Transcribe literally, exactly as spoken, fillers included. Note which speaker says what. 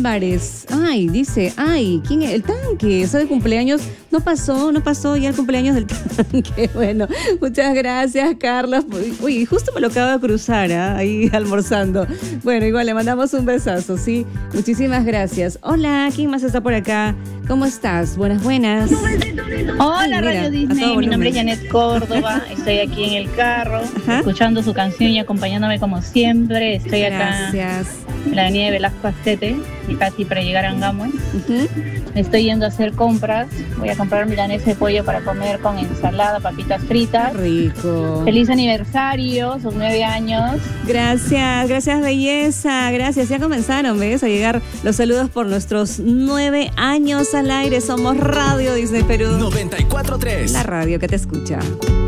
Speaker 1: Álvarez. Ay, dice, ay, ¿quién es? El tanque, eso de cumpleaños. No pasó, no pasó ya el cumpleaños del tanque. Bueno, muchas gracias, Carlos. Uy, justo me lo acabo de cruzar, ¿eh? Ahí almorzando. Bueno, igual le mandamos un besazo, ¿sí? Muchísimas gracias. Hola, ¿quién más está por acá? ¿Cómo estás? Buenas, buenas.
Speaker 2: Hola, ay, Radio Disney. Mi nombre es Janet Córdoba. Estoy aquí en el carro, ajá, escuchando su canción y acompañándome como siempre. Estoy acá gracias. En la avenida de Velasco Astete, y casi para llegar a Angamos. Uh-huh. Estoy yendo a hacer compras. Voy a comprar milanesa de pollo para comer con ensalada, papitas fritas.
Speaker 1: Rico.
Speaker 2: Feliz aniversario, sus nueve años.
Speaker 1: Gracias, gracias, belleza. Gracias. Ya comenzaron, ¿ves? A llegar los saludos por nuestros nueve años al aire. Somos Radio Disney Perú.
Speaker 3: noventa y cuatro punto tres.
Speaker 1: La radio que te escucha.